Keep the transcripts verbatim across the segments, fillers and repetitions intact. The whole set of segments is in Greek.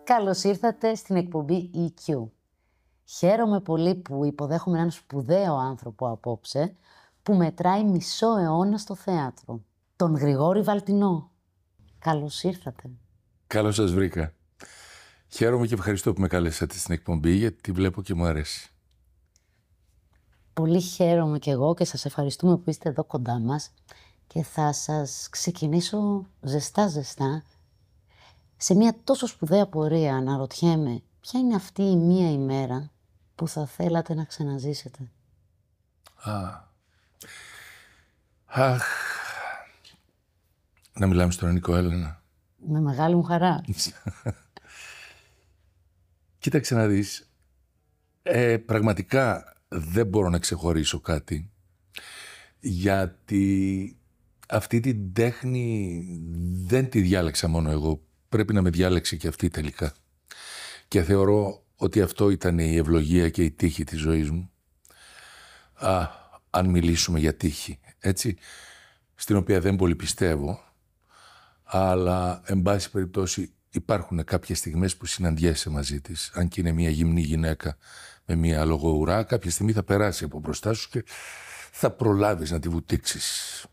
Καλώς ήρθατε στην εκπομπή ι κιου. Χαίρομαι πολύ που υποδέχομαι έναν σπουδαίο άνθρωπο απόψε που μετράει μισό αιώνα στο θέατρο. Τον Γρηγόρη Βαλτινό. Καλώς ήρθατε. Καλώς σας βρήκα. Χαίρομαι και ευχαριστώ που με καλέσατε στην εκπομπή, γιατί τη βλέπω και μου αρέσει. Πολύ χαίρομαι κι εγώ και σας ευχαριστούμε που είστε εδώ κοντά μας και θα σας ξεκινήσω ζεστά ζεστά. Σε μια τόσο σπουδαία πορεία αναρωτιέμαι ποια είναι αυτή η μία ημέρα που θα θέλατε να ξαναζήσετε. Α, αχ, να μιλάμε στον Νίκο Έλενα. Με μεγάλη μου χαρά. Κοίταξε να δεις, ε, πραγματικά δεν μπορώ να ξεχωρίσω κάτι, γιατί αυτή την τέχνη δεν τη διάλεξα μόνο εγώ, πρέπει να με διάλεξε και αυτή τελικά. Και θεωρώ ότι αυτό ήταν η ευλογία και η τύχη της ζωής μου. Α, αν μιλήσουμε για τύχη, έτσι, στην οποία δεν πολύ πιστεύω, αλλά εν πάση περιπτώσει υπάρχουν κάποιες στιγμές που συναντιέσαι μαζί της, αν και είναι μια γυμνή γυναίκα με μια λογοουρά, κάποια στιγμή θα περάσει από μπροστά σου και θα προλάβεις να τη βουτήξεις.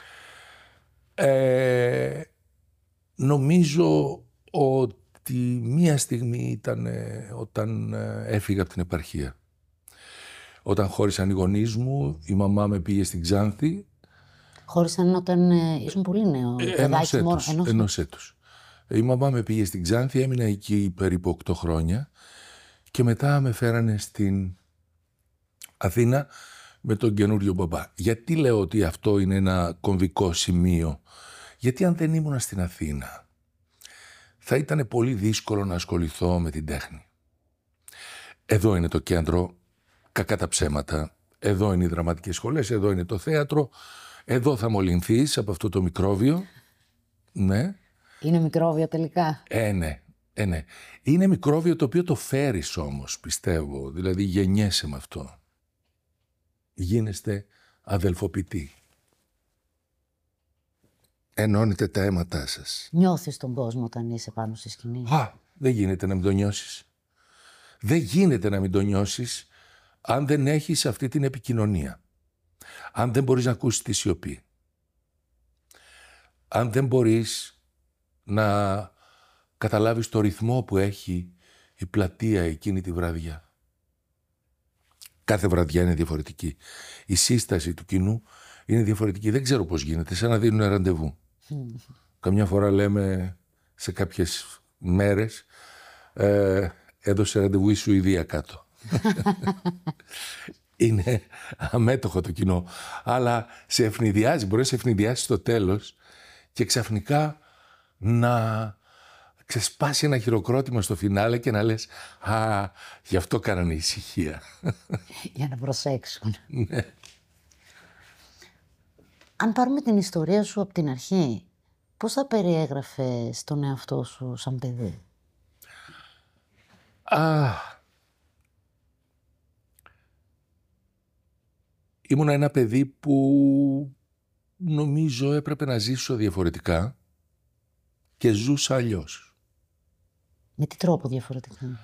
Ε, νομίζω ότι μία στιγμή ήταν ε, όταν ε, έφυγα από την επαρχία. Όταν χώρισαν οι γονείς μου, η μαμά με πήγε στην Ξάνθη. Χώρισαν όταν ε, ήσουν πολύ νέο. Ε, ενός έτους, ενός... ενός έτους. Η μαμά με πήγε στην Ξάνθη, έμεινα εκεί περίπου οκτώ χρόνια και μετά με φέρανε στην Αθήνα με τον καινούριο μπαμπά. Γιατί λέω ότι αυτό είναι ένα κομβικό σημείο? Γιατί αν δεν ήμουνα στην Αθήνα θα ήταν πολύ δύσκολο να ασχοληθώ με την τέχνη. Εδώ είναι το κέντρο, κακά τα ψέματα. Εδώ είναι οι δραματικές σχολές, εδώ είναι το θέατρο. Εδώ θα μολυνθείς από αυτό το μικρόβιο. Ναι. Είναι μικρόβιο τελικά. Ε, ναι. Ε, ναι. Είναι μικρόβιο το οποίο το φέρεις όμως, πιστεύω. Δηλαδή γεννιέσαι με αυτό. Γίνεστε αδελφοποιητοί. Ενώνετε τα αίματά σας. Νιώθεις τον κόσμο όταν είσαι πάνω στη σκηνή. Α, δεν γίνεται να μην το νιώσεις. Δεν γίνεται να μην το νιώσεις αν δεν έχεις αυτή την επικοινωνία. Αν δεν μπορείς να ακούσεις τη σιωπή. Αν δεν μπορείς να καταλάβεις το ρυθμό που έχει η πλατεία εκείνη τη βραδιά. Κάθε βραδιά είναι διαφορετική. Η σύσταση του κοινού είναι διαφορετική. Δεν ξέρω πώς γίνεται, σαν να δίνουν ραντεβού. Καμιά φορά λέμε σε κάποιες μέρες ε, έδωσε ραντεβού η Σουηδία κάτω. Είναι αμέτωχο το κοινό. Αλλά σε ευνηδιάζει, μπορεί να σε ευνηδιάσει στο τέλος και ξαφνικά να ξεσπάσει ένα χειροκρότημα στο φινάλε και να λες «Α, γι' αυτό κάνανε ησυχία». Για να προσέξουν. Ναι. Αν πάρουμε την ιστορία σου από την αρχή, πώς θα περιέγραφες τον εαυτό σου σαν παιδί? Α, ήμουν ένα παιδί που νομίζω έπρεπε να ζήσω διαφορετικά και ζούσα αλλιώς. Με τι τρόπο διαφορετικά?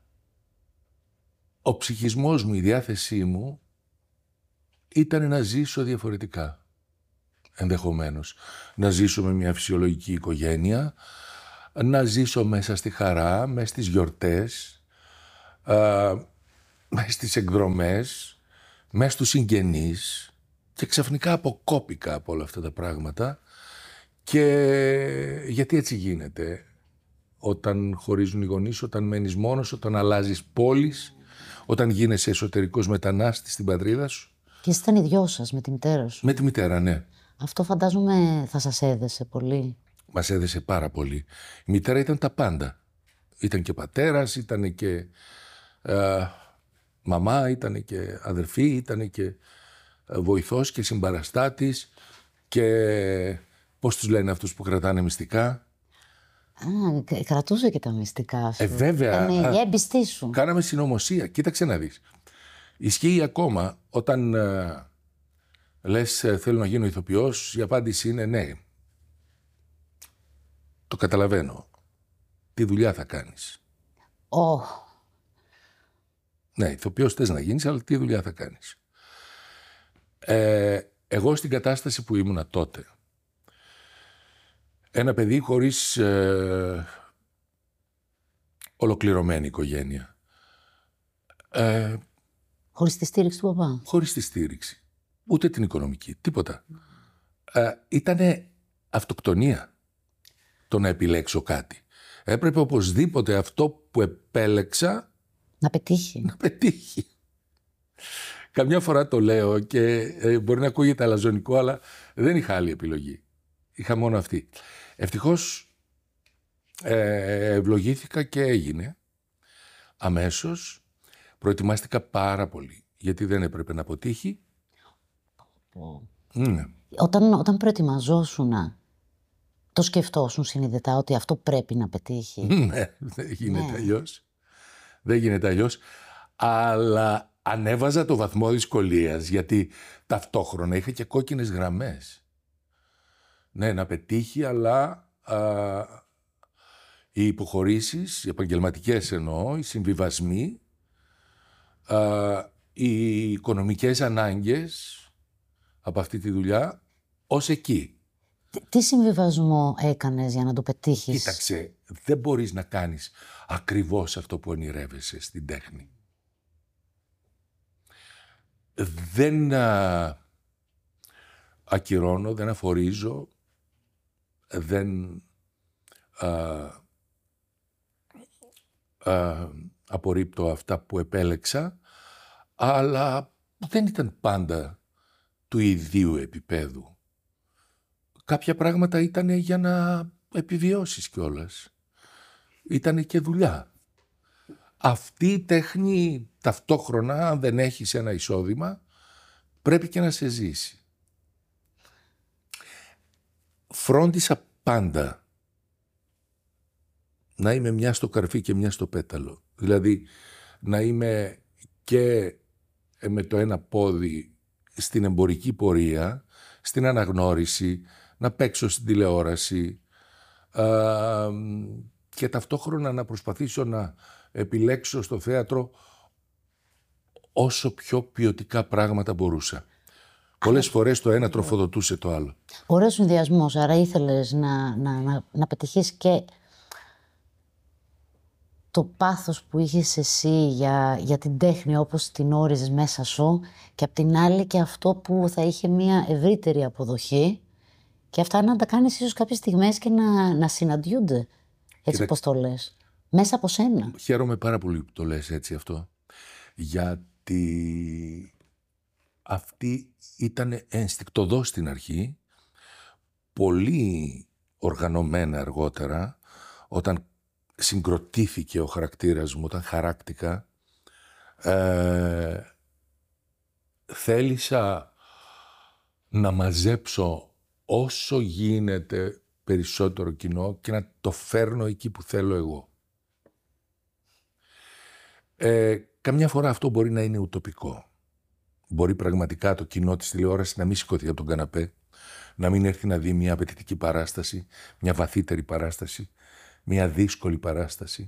Ο ψυχισμός μου, η διάθεσή μου ήταν να ζήσω διαφορετικά. Ενδεχομένως. Να ζήσω με μια φυσιολογική οικογένεια, να ζήσω μέσα στη χαρά, μέσα στις γιορτές, α, μέσα στις εκδρομές, μέσα στους συγγενείς και ξαφνικά αποκόπηκα από όλα αυτά τα πράγματα και γιατί έτσι γίνεται όταν χωρίζουν οι γονείς, όταν μένεις μόνος, όταν αλλάζεις πόλεις, όταν γίνεσαι εσωτερικός μετανάστης στην πατρίδα σου. Και εσύ ήταν οι δυο σας με τη μητέρα σου? Με τη μητέρα, ναι. Αυτό φαντάζομαι θα σας έδεσε πολύ. Μας έδεσε πάρα πολύ. Η μητέρα ήταν τα πάντα. Ήταν και πατέρας, ήταν και ε, μαμά, ήταν και αδερφή, ήταν και ε, βοηθός και συμπαραστάτης και πώς τους λένε αυτούς που κρατάνε μυστικά. Α, κρατούσε και τα μυστικά σου. Ε, βέβαια. Ήταν η έμπιστή σου. Κάναμε συνωμοσία. Κοίταξε να δεις. Ισχύει ακόμα όταν ε, λες ε, θέλω να γίνω ηθοποιός, η απάντηση είναι ναι. Το καταλαβαίνω. τι δουλειά θα κάνεις. Oh. Ναι, ηθοποιός θες να γίνεις, αλλά τι δουλειά θα κάνεις. Ε, εγώ στην κατάσταση που ήμουνα τότε, ένα παιδί χωρίς ε, ολοκληρωμένη οικογένεια. Ε, χωρίς τη στήριξη του παπά. Χωρίς τη στήριξη. Ούτε την οικονομική. Τίποτα. Ε, ήτανε αυτοκτονία το να επιλέξω κάτι. Έπρεπε οπωσδήποτε αυτό που επέλεξα να πετύχει. Να πετύχει. Καμιά φορά το λέω και ε, μπορεί να ακούγεται αλαζονικό, αλλά δεν είχα άλλη επιλογή. Είχα μόνο αυτή. Ευτυχώς ε, ευλογήθηκα και έγινε. Αμέσως προετοιμάστηκα πάρα πολύ, γιατί δεν έπρεπε να αποτύχει. Oh. Mm. Όταν, όταν προετοιμαζόσουν, το σκεφτόσουν συνειδητά ότι αυτό πρέπει να πετύχει? Ναι, δεν γίνεται ναι. αλλιώς. Δεν γίνεται αλλιώς. Αλλά ανέβαζα το βαθμό δυσκολίας, γιατί ταυτόχρονα είχα και κόκκινες γραμμές. Ναι, να πετύχει, αλλά α, οι υποχωρήσεις, οι επαγγελματικές εννοώ, οι συμβιβασμοί, α, οι οικονομικές ανάγκες από αυτή τη δουλειά, ως εκεί. Τι συμβιβασμό έκανες για να το πετύχεις? Κοίταξε, δεν μπορείς να κάνεις ακριβώς αυτό που ονειρεύεσαι στην τέχνη. Δεν α, ακυρώνω, δεν αφορίζω, δεν α, α, απορρίπτω αυτά που επέλεξα, αλλά δεν ήταν πάντα του ιδίου επίπεδου. Κάποια πράγματα ήταν για να επιβιώσεις κιόλας. Ήτανε και δουλειά. Αυτή η τέχνη ταυτόχρονα, αν δεν έχεις ένα εισόδημα, πρέπει και να σε ζήσει. Φρόντισα πάντα να είμαι μια στο καρφί και μια στο πέταλο. Δηλαδή να είμαι και με το ένα πόδι στην εμπορική πορεία, στην αναγνώριση, να παίξω στην τηλεόραση α, και ταυτόχρονα να προσπαθήσω να επιλέξω στο θέατρο όσο πιο ποιοτικά πράγματα μπορούσα. Πολλές φορές το ένα τροφοδοτούσε το άλλο. Ωραίος συνδυασμός, άρα ήθελες να, να, να, να πετυχείς και το πάθος που είχες εσύ για, για την τέχνη όπως την όριζες μέσα σου, και απ' την άλλη και αυτό που θα είχε μια ευρύτερη αποδοχή, και αυτά να τα κάνεις ίσως κάποιες στιγμές και να, να συναντιούνται, έτσι όπως το λες, μέσα από σένα. Χαίρομαι πάρα πολύ που το λες έτσι αυτό, γιατί αυτή ήταν ενστικτωδώς στην αρχή, πολύ οργανωμένα αργότερα, όταν συγκροτήθηκε ο χαρακτήρας μου, όταν χαράκτηκα, ε, θέλησα να μαζέψω όσο γίνεται περισσότερο κοινό και να το φέρνω εκεί που θέλω εγώ. Ε, καμιά φορά αυτό μπορεί να είναι ουτοπικό. Μπορεί πραγματικά το κοινό της τηλεόρασης να μην σηκωθεί από τον καναπέ, να μην έρθει να δει μια απαιτητική παράσταση, μια βαθύτερη παράσταση, μια δύσκολη παράσταση.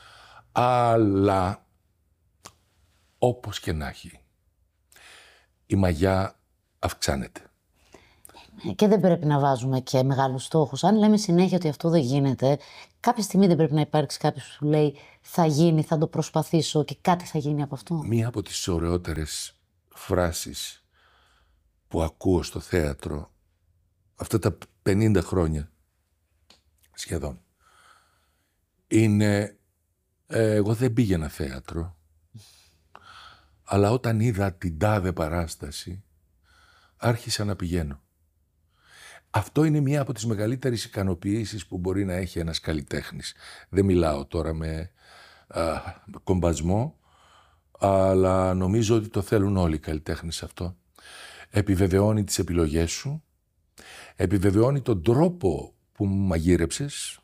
Αλλά όπως και να έχει, η μαγιά αυξάνεται. Και δεν πρέπει να βάζουμε και μεγάλους στόχους. Αν λέμε συνέχεια ότι αυτό δεν γίνεται, κάποια στιγμή δεν πρέπει να υπάρξει κάποιος που σου λέει θα γίνει, θα το προσπαθήσω και κάτι θα γίνει από αυτό? Μία από τις ωραιότερες φράσεις που ακούω στο θέατρο αυτά τα πενήντα χρόνια σχεδόν είναι ε, εγώ δεν πήγαινα θέατρο, αλλά όταν είδα την τάδε παράσταση άρχισα να πηγαίνω. Αυτό είναι μία από τις μεγαλύτερες ικανοποιήσεις που μπορεί να έχει ένας καλλιτέχνης. Δεν μιλάω τώρα με α, κομπασμό, αλλά νομίζω ότι το θέλουν όλοι οι καλλιτέχνες αυτό. Επιβεβαιώνει τις επιλογές σου, επιβεβαιώνει τον τρόπο που μαγείρεψες,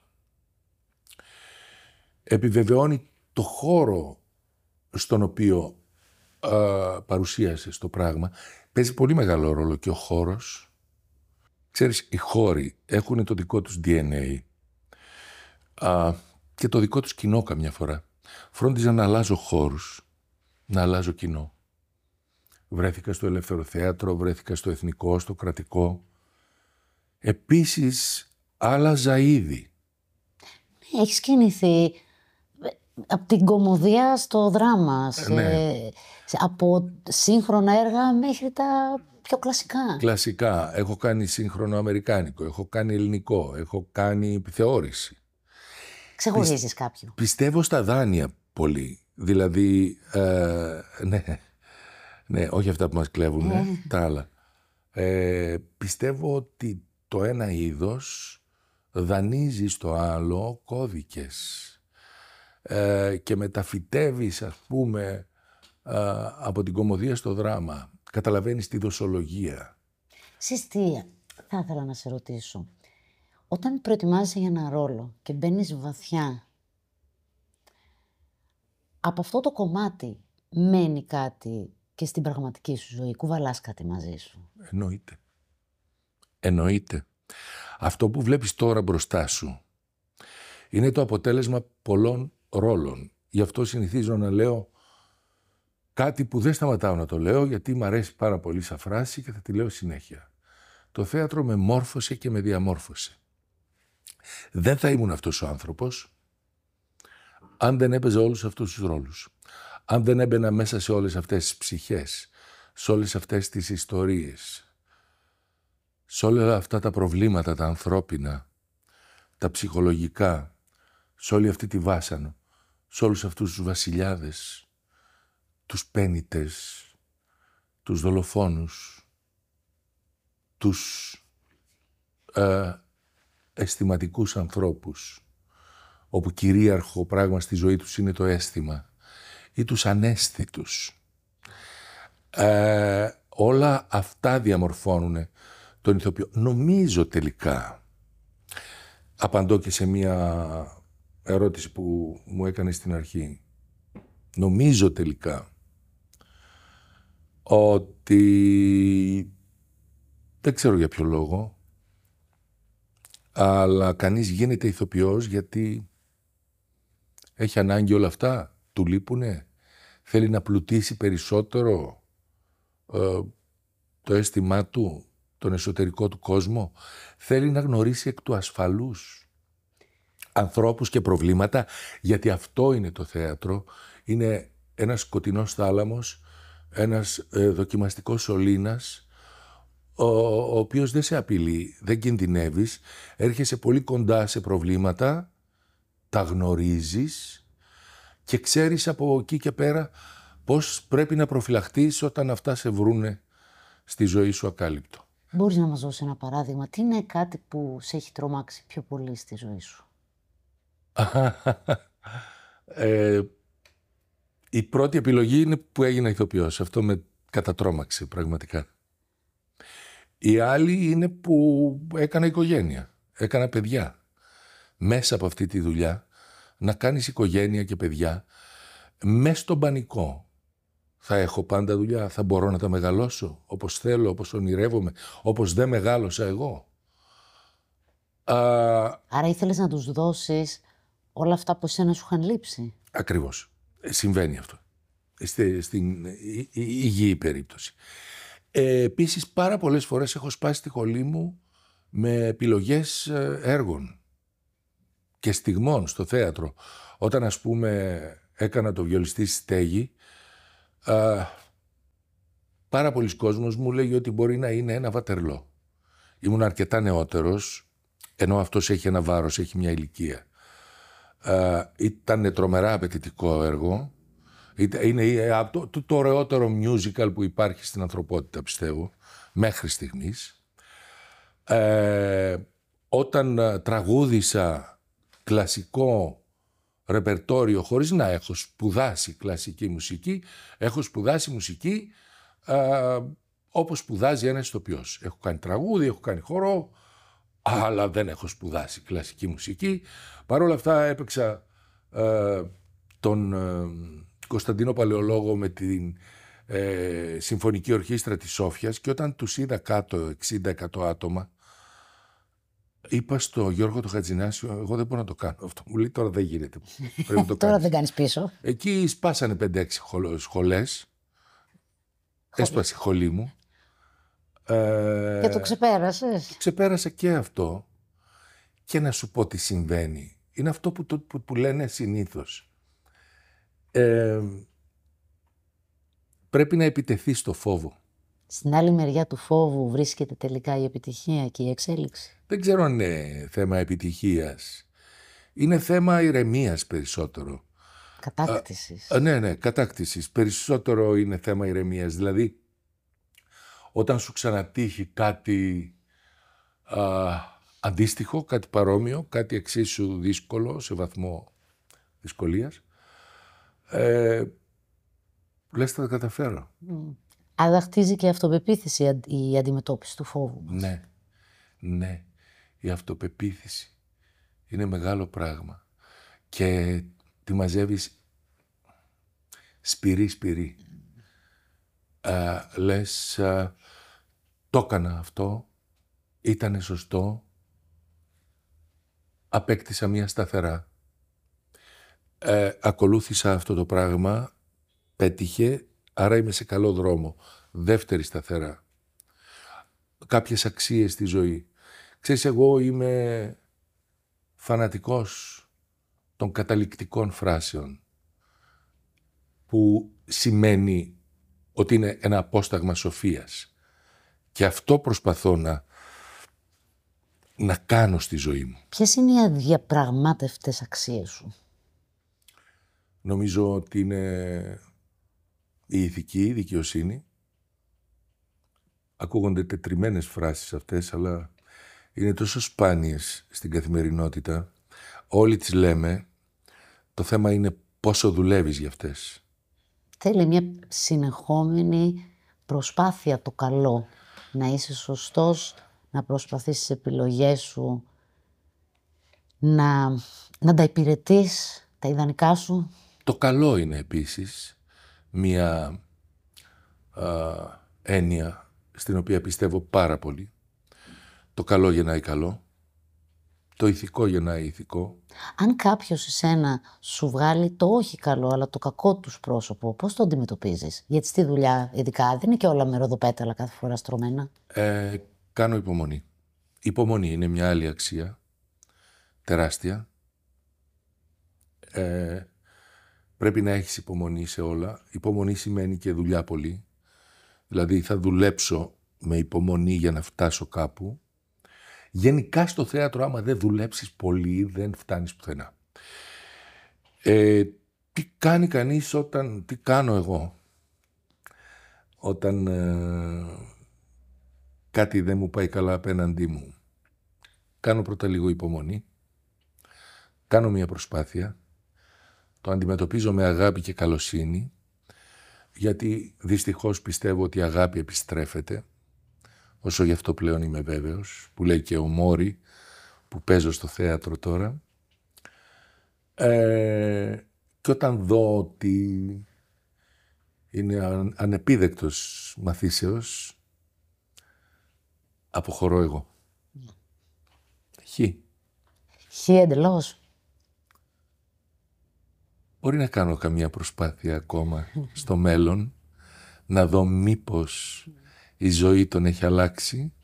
επιβεβαιώνει το χώρο στον οποίο α, παρουσίασες το πράγμα. Παίζει πολύ μεγάλο ρόλο και ο χώρος. Ξέρεις, οι χώροι έχουν το δικό τους ντι εν έι α, και το δικό τους κοινό καμιά φορά. Φρόντιζα να αλλάζω χώρους, να αλλάζω κοινό. Βρέθηκα στο Ελεύθερο Θέατρο, βρέθηκα στο Εθνικό, στο Κρατικό. Επίσης, άλλαζα είδη. Έχεις κινηθεί από την κωμωδία στο δράμα, σε, Ναι. σε, από σύγχρονα έργα μέχρι τα πιο κλασικά. Κλασικά. Έχω κάνει σύγχρονο αμερικάνικο, έχω κάνει ελληνικό, έχω κάνει επιθεώρηση. Ξεχωρίζεις κάποιο? Πιστεύω στα δάνεια πολύ. Δηλαδή, ε, ναι, ναι, όχι αυτά που μας κλέβουν, Ε. τα άλλα. Ε, πιστεύω ότι το ένα είδος δανείζει στο άλλο κώδικες ε, και μεταφυτεύεις, ας πούμε, ε, από την κωμωδία στο δράμα. Καταλαβαίνεις τη δοσολογία. Συστία, θα ήθελα να σε ρωτήσω. Όταν προετοιμάζεσαι για ένα ρόλο και μπαίνεις βαθιά, από αυτό το κομμάτι μένει κάτι και στην πραγματική σου ζωή, κουβαλάς κάτι μαζί σου? Εννοείται. Εννοείται. Αυτό που βλέπεις τώρα μπροστά σου είναι το αποτέλεσμα πολλών ρόλων. Γι' αυτό συνηθίζω να λέω κάτι που δεν σταματάω να το λέω, γιατί μου αρέσει πάρα πολύ σαν φράση και θα τη λέω συνέχεια. Το θέατρο με μόρφωσε και με διαμόρφωσε. Δεν θα ήμουν αυτός ο άνθρωπος αν δεν έπαιζα όλους αυτούς τους ρόλους. Αν δεν έμπαινα μέσα σε όλες αυτές τις ψυχές, σε όλες αυτές τις ιστορίες, σε όλα αυτά τα προβλήματα, τα ανθρώπινα, τα ψυχολογικά, σε όλη αυτή τη βάσανο, σε όλους αυτούς τους βασιλιάδες, τους πένητες, τους δολοφόνους, τους ε, αισθηματικούς ανθρώπους, όπου κυρίαρχο πράγμα στη ζωή τους είναι το αίσθημα, ή τους αναίσθητους. Ε, όλα αυτά διαμορφώνουν τον ηθοποιό. Νομίζω τελικά, απαντώ και σε μία ερώτηση που μου έκανε στην αρχή, νομίζω τελικά ότι δεν ξέρω για ποιο λόγο, αλλά κανείς γίνεται ηθοποιός γιατί έχει ανάγκη όλα αυτά, του λείπουνε, θέλει να πλουτίσει περισσότερο ε, το αίσθημά του, τον εσωτερικό του κόσμο, θέλει να γνωρίσει εκ του ασφαλούς ανθρώπους και προβλήματα, γιατί αυτό είναι το θέατρο, είναι ένας σκοτεινός θάλαμος, ένας ε, δοκιμαστικός σωλήνας, ο, ο οποίος δεν σε απειλεί, δεν κινδυνεύεις, έρχεσαι πολύ κοντά σε προβλήματα, τα γνωρίζεις και ξέρεις από εκεί και πέρα πώς πρέπει να προφυλαχτείς όταν αυτά σε βρούνε στη ζωή σου ακάλυπτο. Μπορείς να μας δώσεις ένα παράδειγμα? Τι είναι κάτι που σε έχει τρομάξει πιο πολύ στη ζωή σου? ε, η πρώτη επιλογή είναι που έγινα ηθοποιός. Αυτό με κατατρόμαξε πραγματικά. Η άλλη είναι που έκανα οικογένεια, έκανα παιδιά. Μέσα από αυτή τη δουλειά να κάνεις οικογένεια και παιδιά, μες στον πανικό. Θα έχω πάντα δουλειά, θα μπορώ να τα μεγαλώσω όπως θέλω, όπως ονειρεύομαι, όπως δεν μεγάλωσα εγώ. Α, Άρα ήθελες να τους δώσεις όλα αυτά που εσένα σου είχαν λείψει? Ακριβώς. Ε, συμβαίνει αυτό. Στη, στην η, η, υγιή περίπτωση. Ε, επίσης, πάρα πολλές φορές έχω σπάσει τη χολή μου με επιλογές έργων και στιγμών στο θέατρο. Όταν, ας πούμε, έκανα το βιολιστή στη Στέγη, α, πάρα πολλοί κόσμος μου λέγει ότι μπορεί να είναι ένα Βατερλό. Ήμουν αρκετά νεότερος, ενώ αυτός έχει ένα βάρος, έχει μια ηλικία. Uh, ήταν τρομερά απαιτητικό έργο. Είναι το, το, το ωραιότερο musical που υπάρχει στην ανθρωπότητα, πιστεύω, μέχρι στιγμής. Uh, όταν uh, τραγούδισα κλασικό ρεπερτόριο χωρίς να έχω σπουδάσει κλασική μουσική, έχω σπουδάσει μουσική uh, όπως σπουδάζει ένας ηθοποιός. Έχω κάνει τραγούδι, έχω κάνει χορό, αλλά δεν έχω σπουδάσει κλασική μουσική. Παρ' όλα αυτά έπαιξα ε, τον ε, Κωνσταντίνο Παλαιολόγο με την ε, Συμφωνική Ορχήστρα της Σόφιας και όταν τους είδα κάτω εξήντα εκατό άτομα, Είπα στο Γιώργο το Χατζηνάσιο, εγώ δεν μπορώ να το κάνω αυτό. Μου λέει τώρα δεν γίνεται. Πρέπει να το Τώρα κάνεις. δεν κάνεις πίσω. Εκεί σπάσανε πέντε έξι σχολές. Έσπασε η σχολή μου. Ε, Και το ξεπέρασες. Ξεπέρασα και αυτό. Και να σου πω τι συμβαίνει. Είναι αυτό που, το, που, που λένε συνήθως. Ε, πρέπει να επιτεθείς στο φόβο. Στην άλλη μεριά του φόβου βρίσκεται τελικά η επιτυχία και η εξέλιξη. Δεν ξέρω αν είναι θέμα επιτυχίας. Είναι θέμα ηρεμίας περισσότερο. Κατάκτησης. Α, ναι, ναι, κατάκτησης. Περισσότερο είναι θέμα ηρεμίας. Δηλαδή, όταν σου ξανατύχει κάτι α, αντίστοιχο, κάτι παρόμοιο, κάτι εξίσου δύσκολο σε βαθμό δυσκολίας, ε, λες θα τα καταφέρω. Mm. Άρα χτίζει και η αυτοπεποίθηση η αντιμετώπιση του φόβου μας. Ναι, ναι. Η αυτοπεποίθηση είναι μεγάλο πράγμα. Και τη μαζεύεις σπυρί-σπυρί. Uh, λες, uh, το έκανα αυτό, ήτανε σωστό, απέκτησα μια σταθερά. Uh, ακολούθησα αυτό το πράγμα, πέτυχε, άρα είμαι σε καλό δρόμο. Δεύτερη σταθερά. Κάποιες αξίες στη ζωή. Ξέρεις, εγώ είμαι φανατικός των καταληκτικών φράσεων, που σημαίνει ότι είναι ένα απόσταγμα σοφίας. Και αυτό προσπαθώ να, να κάνω στη ζωή μου. Ποιες είναι οι αδιαπραγμάτευτες αξίες σου? Νομίζω ότι είναι η ηθική, η δικαιοσύνη. Ακούγονται τετριμένες φράσεις αυτές, αλλά είναι τόσο σπάνιες στην καθημερινότητα. Όλοι τις λέμε, το θέμα είναι πόσο δουλεύεις για αυτές. Θέλει μια συνεχόμενη προσπάθεια το καλό. Να είσαι σωστός, να προσπαθείς τις επιλογές σου, να, να τα υπηρετείς, τα ιδανικά σου. Το καλό είναι επίσης μια α, έννοια στην οποία πιστεύω πάρα πολύ. Το καλό γεννάει καλό. Το ηθικό γεννάει ηθικό. Αν κάποιος εσένα σου βγάλει το όχι καλό, αλλά το κακό τους πρόσωπο, πώς το αντιμετωπίζεις? Γιατί στη δουλειά, ειδικά, δεν είναι και όλα με ροδοπέταλα κάθε φορά στρωμένα. Ε, κάνω υπομονή. Υπομονή είναι μια άλλη αξία. Τεράστια. Ε, πρέπει να έχεις υπομονή σε όλα. Υπομονή σημαίνει και δουλειά πολύ. Δηλαδή θα δουλέψω με υπομονή για να φτάσω κάπου. Γενικά στο θέατρο, άμα δεν δουλέψεις πολύ, δεν φτάνεις πουθενά. Ε, τι κάνει κανείς όταν... Τι κάνω εγώ όταν ε, κάτι δεν μου πάει καλά απέναντί μου? Κάνω πρώτα λίγο υπομονή. Κάνω μια προσπάθεια. Το αντιμετωπίζω με αγάπη και καλοσύνη. Γιατί δυστυχώς πιστεύω ότι η αγάπη επιστρέφεται. Όσο γι' αυτό πλέον είμαι βέβαιος, που λέει και ο Μόρι, που παίζω στο θέατρο τώρα. Ε, και όταν δω ότι είναι ανεπίδεκτος μαθήσεως, αποχωρώ εγώ. Χ. Χ εντελώς. Μπορεί να κάνω καμία προσπάθεια ακόμα στο μέλλον, να δω μήπως η ζωή τον έχει αλλάξει.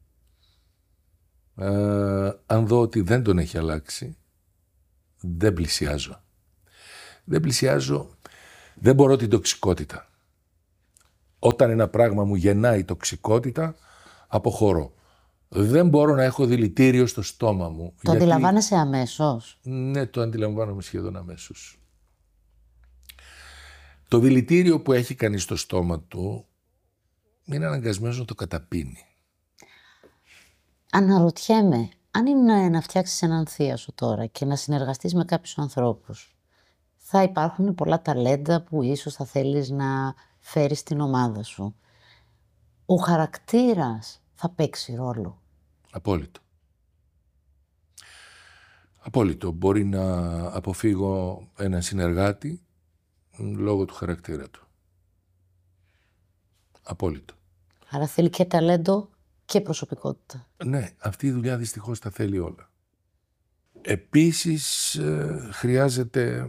Ε, αν δω ότι δεν τον έχει αλλάξει, δεν πλησιάζω. Δεν πλησιάζω, δεν μπορώ την τοξικότητα. Όταν ένα πράγμα μου γεννάει τοξικότητα, αποχωρώ. Δεν μπορώ να έχω δηλητήριο στο στόμα μου. Το γιατί... αντιλαμβάνεσαι αμέσως? Ναι, το αντιλαμβάνομαι σχεδόν αμέσως. Το δηλητήριο που έχει κανείς στο στόμα του, είναι αναγκασμένος να το καταπίνει. Αναρωτιέμαι, αν είναι να φτιάξεις έναν θεία σου τώρα και να συνεργαστείς με κάποιους ανθρώπους, θα υπάρχουν πολλά ταλέντα που ίσως θα θέλεις να φέρεις στην ομάδα σου. Ο χαρακτήρας θα παίξει ρόλο. Απόλυτο. Απόλυτο. Μπορεί να αποφύγω έναν συνεργάτη λόγω του χαρακτήρα του. Απόλυτο. Άρα θέλει και ταλέντο Και προσωπικότητα. Ναι, αυτή η δουλειά δυστυχώς τα θέλει όλα. Επίσης ε, χρειάζεται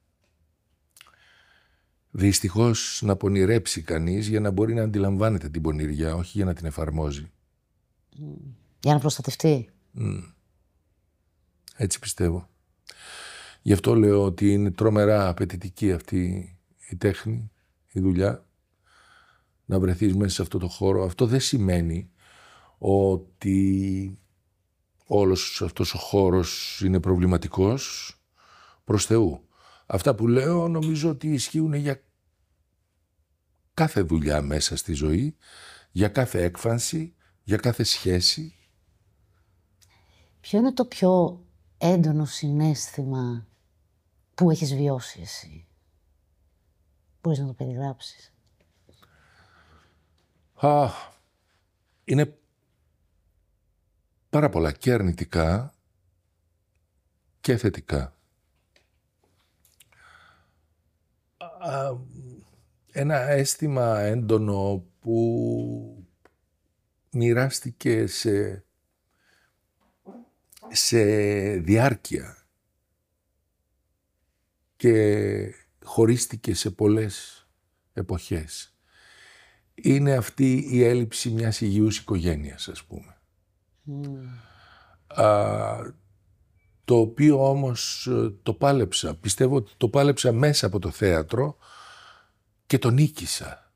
δυστυχώς να πονηρέψει κανείς για να μπορεί να αντιλαμβάνεται την πονηριά, όχι για να την εφαρμόζει. Για να προστατευτεί. Mm. Έτσι πιστεύω. Γι' αυτό λέω ότι είναι τρομερά απαιτητική αυτή η τέχνη, η δουλειά. Να βρεθείς μέσα σε αυτό το χώρο. Αυτό δεν σημαίνει ότι όλος αυτός ο χώρος είναι προβληματικός, προς Θεού. Αυτά που λέω νομίζω ότι ισχύουν για κάθε δουλειά μέσα στη ζωή, για κάθε έκφανση, για κάθε σχέση. Ποιο είναι το πιο έντονο συναίσθημα που έχεις βιώσει εσύ? Μπορείς να το περιγράψεις? Α, είναι πάρα πολλά και αρνητικά και θετικά. Α, ένα αίσθημα έντονο που μοιράστηκε σε, σε διάρκεια και χωρίστηκε σε πολλές εποχές. Είναι αυτή η έλλειψη μιας υγιούς οικογένειας, ας πούμε. Mm. Α, το οποίο όμως το πάλεψα. Πιστεύω ότι το πάλεψα μέσα από το θέατρο και το νίκησα.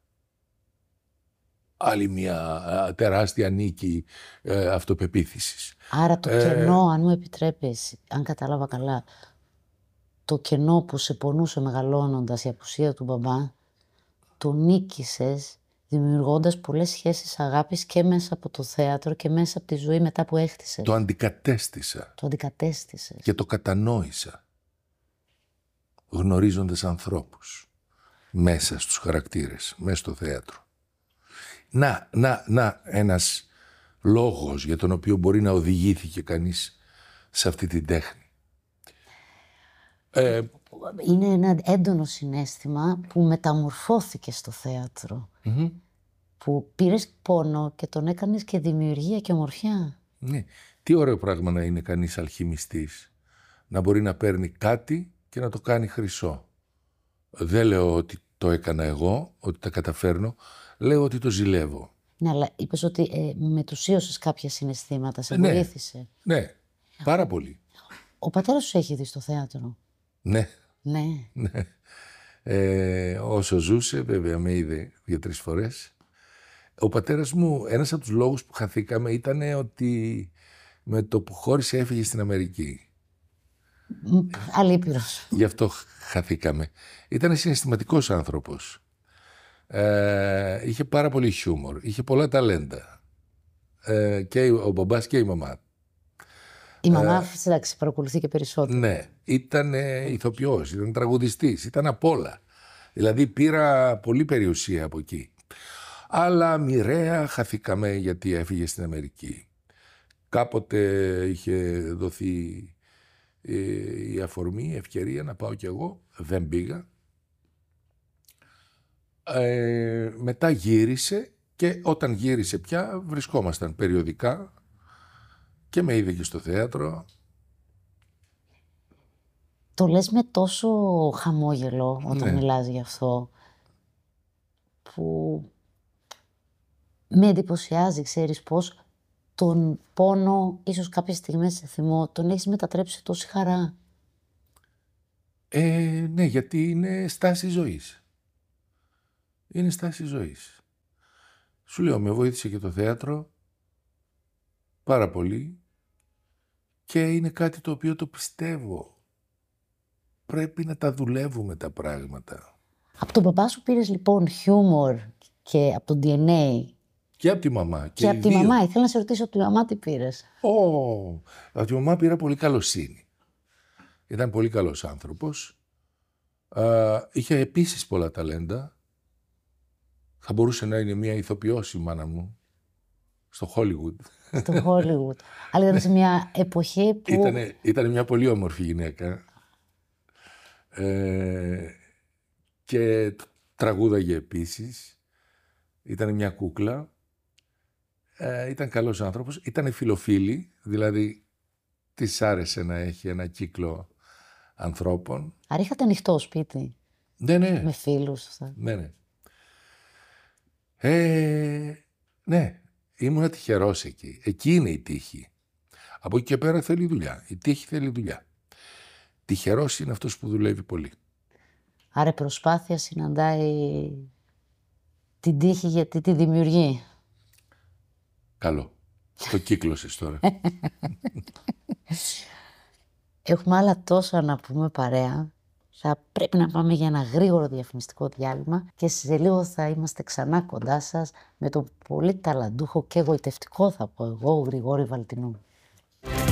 Άλλη μια τεράστια νίκη ε, αυτοπεποίθησης. Άρα το ε, κενό, αν μου επιτρέπεις, αν κατάλαβα καλά, το κενό που σε πονούσε μεγαλώνοντας η απουσία του μπαμπά, το νίκησες δημιουργώντας πολλές σχέσεις αγάπης και μέσα από το θέατρο και μέσα από τη ζωή μετά που έχτισες. Το αντικατέστησα. Το αντικατέστησες. Και το κατανόησα. Γνωρίζοντας ανθρώπους. Μέσα στους χαρακτήρες. Μέσα στο θέατρο. Να, να, να ένας λόγος για τον οποίο μπορεί να οδηγήθηκε κανείς σε αυτή την τέχνη. Ε, Είναι ένα έντονο συναίσθημα που μεταμορφώθηκε στο θέατρο. Mm-hmm. Που πήρες πόνο και τον έκανες και δημιουργία και ομορφιά. Ναι. Τι ωραίο πράγμα να είναι κανείς αλχημιστής. Να μπορεί να παίρνει κάτι και να το κάνει χρυσό. Δεν λέω ότι το έκανα εγώ, ότι τα καταφέρνω. Λέω ότι το ζηλεύω. Ναι, αλλά είπες ότι ε, μετουσίωσες κάποια συναισθήματα, σε ναι, βοήθησε. Ναι, πάρα πολύ. Ο πατέρας σου έχει δει στο θέατρο? Ναι. Ναι. ναι. Ε, όσο ζούσε, βέβαια με είδε δύο-τρεις φορές. Ο πατέρας μου, ένας από τους λόγους που χαθήκαμε ήταν ότι με το που χώρισε έφυγε στην Αμερική. Αλήπηρος. Γι' αυτό χαθήκαμε. Ήταν συναισθηματικός άνθρωπος. Ε, είχε πάρα πολύ χιούμορ. Είχε πολλά ταλέντα. Ε, και ο μπαμπάς και η μαμά. Η μαμά, ε, εντάξει, παρακολουθεί και περισσότερο. Ναι. Ήταν ηθοποιός, ήταν τραγουδιστής, ήταν απ' όλα. Δηλαδή πήρα πολύ περιουσία από εκεί. Αλλά μοιραία χαθήκαμε γιατί έφυγε στην Αμερική. Κάποτε είχε δοθεί η αφορμή, η ευκαιρία να πάω κι εγώ. Δεν πήγα. Ε, μετά γύρισε και όταν γύρισε πια βρισκόμασταν περιοδικά και με είδε και στο θέατρο. Το λες με τόσο χαμόγελο όταν ναι. μιλάς γι' αυτό, που με εντυπωσιάζει, ξέρεις πώς τον πόνο, ίσως κάποιες στιγμές σε θυμό, τον έχεις μετατρέψει τόση χαρά. Ε, ναι, γιατί είναι στάση ζωής. Είναι στάση ζωής. Σου λέω, με βοήθησε και το θέατρο πάρα πολύ και είναι κάτι το οποίο το πιστεύω. Πρέπει να τα δουλεύουμε τα πράγματα. Από τον παπά σου πήρες λοιπόν χιούμορ και από το ντι εν έι. Και από τη μαμά. Και, και από τη δύο. μαμά. Ήθελα να σε ρωτήσω από τη μαμά τι πήρες. Oh, από τη μαμά πήρα πολύ καλοσύνη. Ήταν πολύ καλός άνθρωπος. Uh, είχε επίσης πολλά ταλέντα. Θα μπορούσε να είναι μια ηθοποιός η μάνα μου. Στο Hollywood. Στο Hollywood. Αλλά ήταν σε μια εποχή που... Ήτανε, ήτανε μια πολύ όμορφη γυναίκα. Ε, και τραγούδαγε επίσης. Ήταν μια κούκλα. Ε, ήταν καλός άνθρωπος, ήταν φιλοφίλη, δηλαδή της άρεσε να έχει ένα κύκλο ανθρώπων. Άρα είχατε ανοιχτό σπίτι. Ναι, ναι. Με φίλους. Αυτά. Ναι, ναι. Ε, ναι, ήμουνα τυχερός εκεί. Εκεί είναι η τύχη. Από εκεί και πέρα θέλει δουλειά. Η τύχη θέλει δουλειά. Τυχερός είναι αυτός που δουλεύει πολύ. Άρα η προσπάθεια συναντάει την τύχη γιατί τη δημιουργεί. Καλό. Το κύκλωσες τώρα. Έχουμε άλλα τόσα να πούμε παρέα. Θα πρέπει να πάμε για ένα γρήγορο διαφημιστικό διάλειμμα και σε λίγο θα είμαστε ξανά κοντά σας με τον πολύ ταλαντούχο και εγωιτευτικό, θα πω εγώ, Γρηγόρη Βαλτινού.